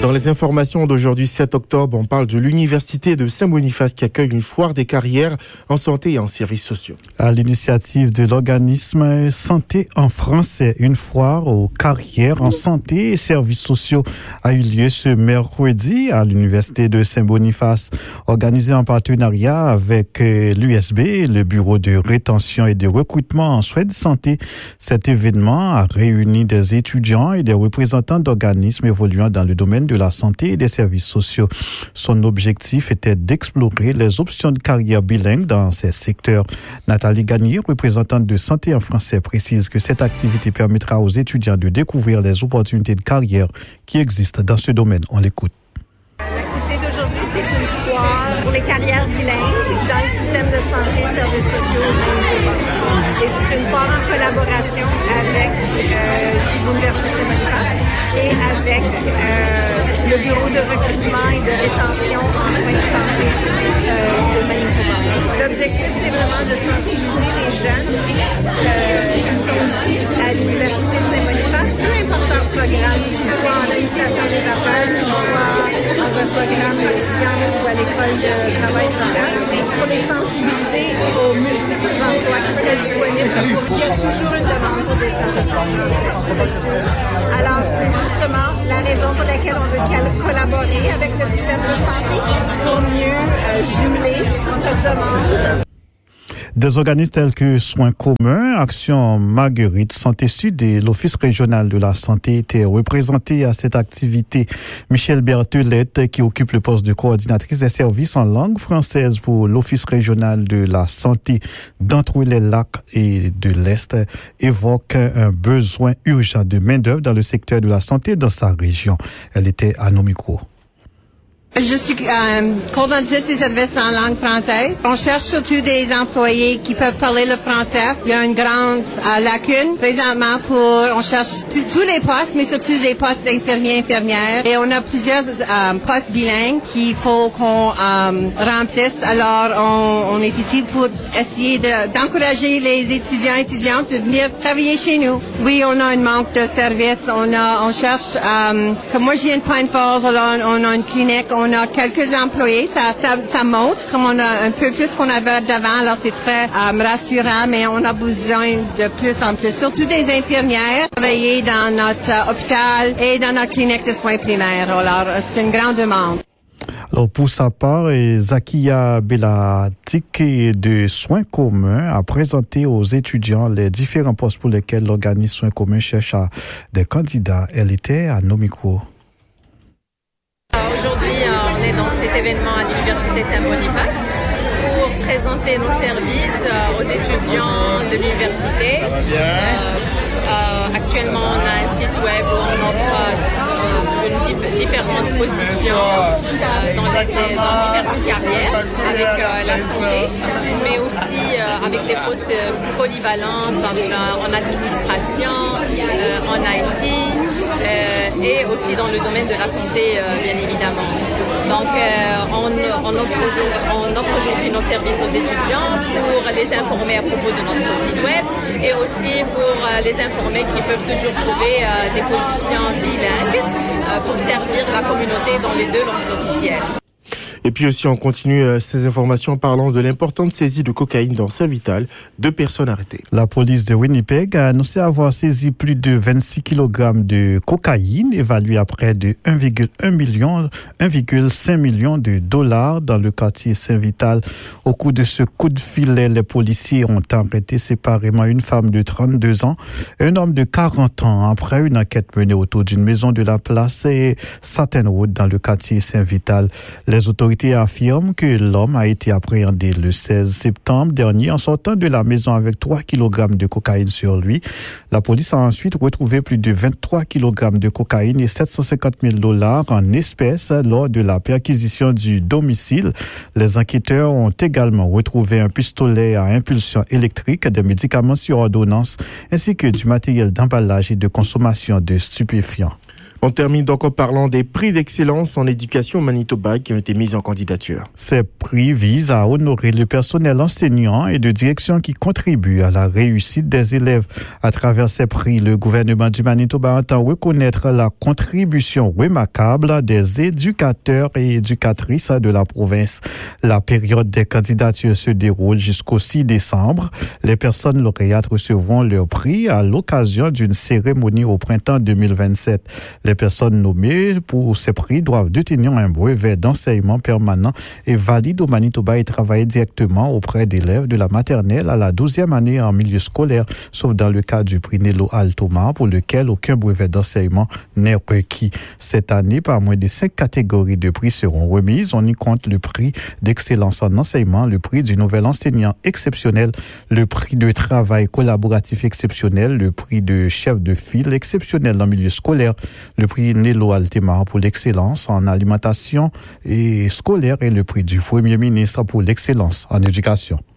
Dans les informations d'aujourd'hui 7 octobre, on parle de l'Université de Saint-Boniface qui accueille une foire des carrières en santé et en services sociaux. À l'initiative de l'organisme Santé en français, une foire aux carrières en santé et services sociaux a eu lieu ce mercredi à l'Université de Saint-Boniface, organisée en partenariat avec l'USB, le Bureau de rétention et de recrutement en soins de santé. Cet événement a réuni des étudiants et des représentants d'organismes évoluant dans le domaine de la santé et des services sociaux. Son objectif était d'explorer les options de carrière bilingue dans ces secteurs. Nathalie Gagnier, représentante de Santé en français, précise que cette activité permettra aux étudiants de découvrir les opportunités de carrière qui existent dans ce domaine. On l'écoute. L'activité d'aujourd'hui, c'est une foire pour les carrières bilingues dans le système de santé et services sociaux au Manitoba. Et c'est une foire en collaboration avec l'Université de Saint-Boniface et avec le Bureau de recrutement et de rétention en soins de santé de Manitoba. L'objectif, c'est vraiment de sensibiliser les jeunes qui sont ici à l'Université de Saint-Boniface, peu importe leur programme, qu'ils soient en administration des affaires, qu'ils soient dans un programme de sciences ou à l'école de travail social, pour les sensibiliser aux multiples emplois qui seraient disponibles. Il y a toujours une demande pour des services en français, c'est sûr. Alors, c'est justement la raison pour laquelle on veut collaborer avec le système de santé pour mieux jumeler cette demande. Des organismes tels que Soins communs, Action Marguerite, Santé Sud et l'Office régional de la santé étaient représentés à cette activité. Michel Berthelette, qui occupe le poste de coordinatrice des services en langue française pour l'Office régional de la santé d'Entre-les-Lacs et de l'Est, évoque un besoin urgent de main-d'œuvre dans le secteur de la santé dans sa région. Elle était à nos micros. Je suis coordonnatrice des services en langue française. On cherche surtout des employés qui peuvent parler le français. Il y a une grande lacune présentement on cherche tous les postes, mais surtout des postes d'infirmiers, infirmières. Et on a plusieurs postes bilingues qu'il faut qu'on remplisse. Alors, on est ici pour essayer d'encourager les étudiants et étudiantes de venir travailler chez nous. Oui, on a un manque de services. On cherche, comme moi, je viens de Pine Falls, alors on a une clinique. On a quelques employés, ça monte comme on a un peu plus qu'on avait d'avant, alors c'est très rassurant, mais on a besoin de plus en plus, surtout des infirmières, travailler dans notre hôpital et dans notre clinique de soins primaires. Alors, c'est une grande demande. Alors, pour sa part, Zakia Belatik de Soins communs a présenté aux étudiants les différents postes pour lesquels l'organisme Soins communs cherche des candidats. Elle était à nos micros. Aujourd'hui, on est dans cet événement à l'Université Saint-Boniface pour présenter nos services aux étudiants de l'université. Actuellement, on a un site web où on offre différentes positions dans différentes carrières avec la santé, mais aussi avec les postes polyvalents en administration, en IT, et aussi dans le domaine de la santé, bien évidemment. Donc, on offre aujourd'hui nos services aux étudiants pour les informer à propos de notre site web et aussi pour les informer qu'ils peuvent toujours trouver des positions bilingues pour servir la communauté dans les 2 langues officielles. Et puis aussi, on continue ces informations en parlant de l'importante saisie de cocaïne dans Saint-Vital. 2 personnes arrêtées. La police de Winnipeg a annoncé avoir saisi plus de 26 kg de cocaïne, évaluée à près de 1,5 million de dollars dans le quartier Saint-Vital. Au cours de ce coup de filet, les policiers ont arrêté séparément une femme de 32 ans et un homme de 40 ans après une enquête menée autour d'une maison de la place et Satin Road dans le quartier Saint-Vital. Les autorités affirment que l'homme a été appréhendé le 16 septembre dernier en sortant de la maison avec 3 kg de cocaïne sur lui. La police a ensuite retrouvé plus de 23 kg de cocaïne et 750 000 $ en espèces lors de la perquisition du domicile. Les enquêteurs ont également retrouvé un pistolet à impulsion électrique, des médicaments sur ordonnance ainsi que du matériel d'emballage et de consommation de stupéfiants. On termine donc en parlant des prix d'excellence en éducation au Manitoba qui ont été mis en candidature. Ces prix visent à honorer le personnel enseignant et de direction qui contribue à la réussite des élèves. À travers ces prix, le gouvernement du Manitoba entend reconnaître la contribution remarquable des éducateurs et éducatrices de la province. La période des candidatures se déroule jusqu'au 6 décembre. Les personnes lauréates recevront leur prix à l'occasion d'une cérémonie au printemps 2027. Les personnes nommées pour ces prix doivent détenir un brevet d'enseignement permanent et valide au Manitoba et travailler directement auprès d'élèves de la maternelle à la 12e année en milieu scolaire, sauf dans le cas du prix Nello Altoma, pour lequel aucun brevet d'enseignement n'est requis. Cette année, pas moins de 5 catégories de prix seront remises. On y compte le prix d'excellence en enseignement, le prix du nouvel enseignant exceptionnel, le prix de travail collaboratif exceptionnel, le prix de chef de file exceptionnel en milieu scolaire, le prix Nello Altema pour l'excellence en alimentation et scolaire et le prix du Premier ministre pour l'excellence en éducation.